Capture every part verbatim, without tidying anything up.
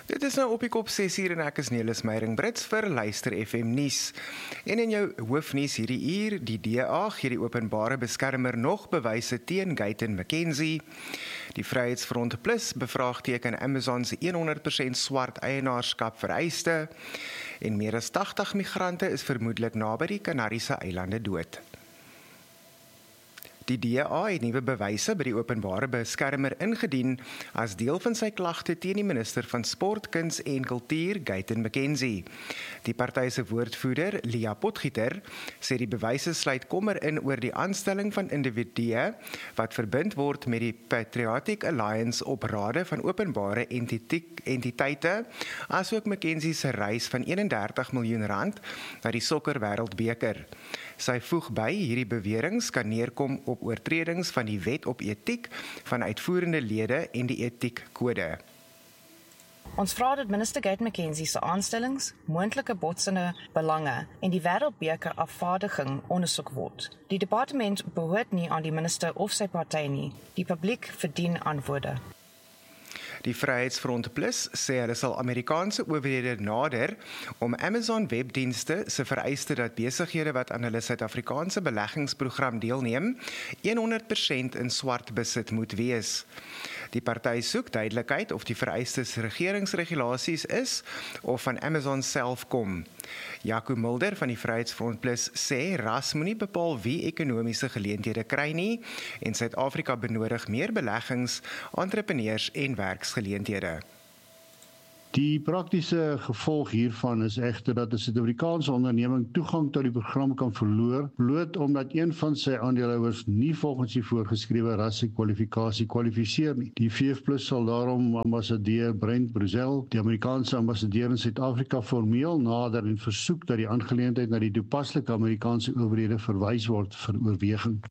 Dit is nou op die kop ses uur en ek is Nelis Meiring Brits vir Luister F M Nuus. En in jou hoofnuus hierdie uur, die D A gee die openbare beskermer nog bewyse teen Gayton McKenzie. Die Vryheidsfront Plus bevraagteken Amazon se honderd persent swart eienaarskap vereiste. En meer as tagtig migrante is vermoedelik naby die Kanariese eilande dood. Die D A het nuwe bewyse by die openbare beskermer ingedien as deel van sy klagte teen die minister van Sport, Kuns en Kultuur, Gayton McKenzie. Die party se woordvoerder, Leah Potgieter, sê die bewyse sluit kommer in oor die aanstelling van individue wat verbind word met die Patriotic Alliance op rade van openbare entiteite, asook McKenzie se reis van eenendertig miljoen rand na die sokker wêreldbeker. Sy voeg by, hierdie beweringe kan neerkom op oortredings van die wet op etiek van uitvoerende lede en die etiekkode. Ons vra dat minister Gayton McKenzie se aanstellings, moontlike botsende belange en die wêreldbeker afvaardiging ondersoek word. Die departement behoort nie aan die minister of sy party nie. Die publiek verdien antwoorde. Die Vryheidsfront Plus sê hulle sal Amerikaanse owerhede nader om Amazon webdienste se vereiste dat besighede wat aan hulle Suid-Afrikaanse beleggingsprogram deelneem, honderd persent in swart besit moet wees. Die party soek duidelikheid of die vereistes regeringsregulasies is of van Amazon self kom. Jaco Mulder van die Vryheidsfront Plus sê ras moenie bepaal wie ekonomiese geleenthede kry nie en Suid-Afrika benodig meer beleggings, entrepreneurs en werksgeleenthede. Die praktiese gevolg hiervan is egter dat 'n Suid-Afrikaanse onderneming toegang tot die program kan verloor, bloot omdat een van sy aandeelhouers nie volgens die voorgeskrewe rassekwalifikasie kwalifiseer nie. Die V F Plus sal daarom ambassadeur Brent Bruzel, die Amerikaanse ambassadeur in Suid-Afrika, formeel nader en versoek dat die aangeleentheid na die toepaslike Amerikaanse owerhede verwys word vir oorweging.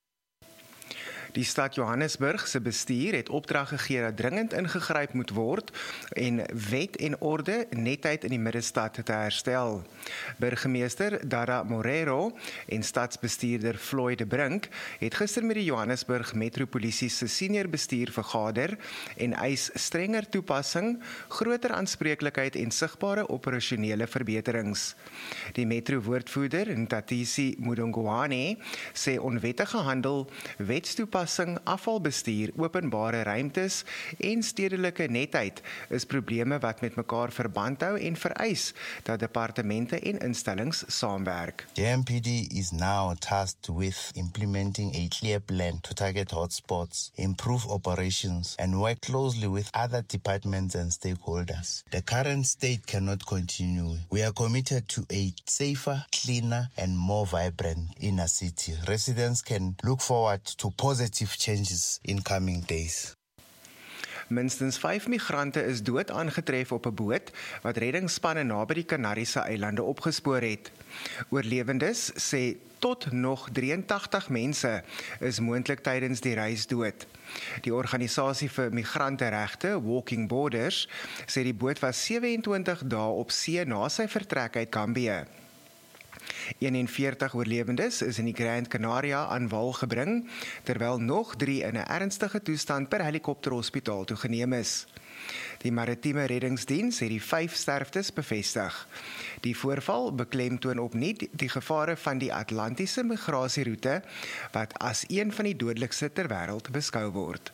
Die stad Johannesburg se bestuur het opdrag gegee dat dringend ingegryp moet word en wet en orde netheid in die middestad te herstel. Burgemeester Dada Morero en stadsbestuurder Floyd de Brink het gister met die Johannesburg Metropolisie se senior bestuur vergader en eis strenger toepassing, groter aanspreeklikheid en sigbare operasionele verbeterings. Die metro-woordvoerder Ntatisi Mudongwane sê onwettige handel, wetstoepassing, afvalbestuur, openbare ruimtes en stedelike netheid is probleme wat met mekaar verband hou en vereis dat departemente en instellings saamwerk. The M P D is now tasked with implementing a clear plan to target hotspots, improve operations, and work closely with other departments and stakeholders. The current state cannot continue. We are committed to a safer, cleaner, and more vibrant inner city. Residents can look forward to positive changes in coming days. Minstens vyf migrante is dood aangetref op 'n boot wat reddingsspanne naby die Kanariese eilande opgespoor het. Oorlewendes sê tot nog drieëntagtig mense is moontlik tydens die reis dood. Die organisasie vir migranteregte, Walking Borders, sê die boot was sewe-en-twintig dae op see na sy vertrek uit Gambia. eenenveertig oorlewendes is in die Grand Canaria aan wal gebring, terwyl nog drie in 'n ernstige toestand per helikopterhospitaal toegeneem is. Die maritieme reddingsdiens het die vyf sterftes bevestig. Die voorval beklemtoon opnuut die gevare van die Atlantiese migrasieroute, wat as een van die dodelikste ter wêreld beskou word.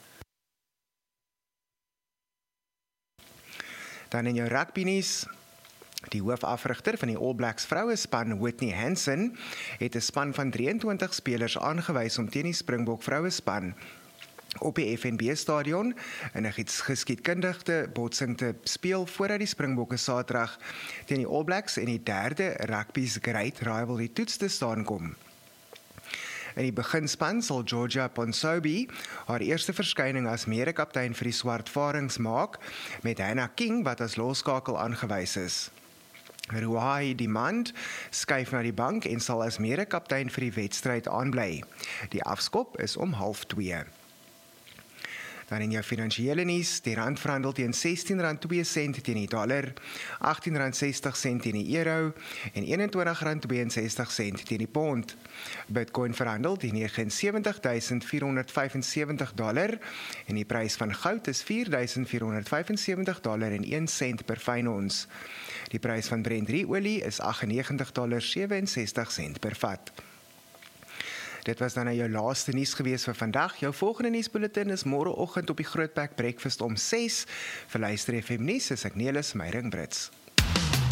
Dan in jou rugbynuus. Die hoofafrigter van die All Blacks vrouespan, Whitney Hansen, het 'n span van drieëntwintig spelers aangewys om teen die Springbok vrouespan op die F N B-stadion in 'n geskiedkundige botsing te speel voordat die Springbokke Saterdag teen die All Blacks in die derde Rugby's Great Rivalry toets te staan kom. In die beginspan sal Georgia Ponsobi haar eerste verskyning as mede-kaptein vir die Swartvarings maak, met Hannah King wat as loskakel aangewys is. Ruai Demand skuif na die bank en sal as mede-kaptein vir die wedstryd aanbly. Die afskop is om half twee. Dan in jou finansiële nuus, die rand verhandel teen sestien rand twee sent teen die dollar, agttien rand sestig sent teen die euro en eenentwintig rand tweeënsestig sent teen die pond. Bitcoin verhandel teen sewenty nine thousand four hundred seventy-five dollar en die prys van goud is four thousand four hundred seventy-five dollar en one sent per fyn ons. Die prys van Brent olie is ninety-eight dollar seventy-seven sent per vat. Dit was dan nou jou laaste nuus gewees vir vandag. Jou volgende nuusbulletin is môreoggend op die Grootbek Breakfast om six. Vir Luister F M nuus is ek Nelis Meyring Brits.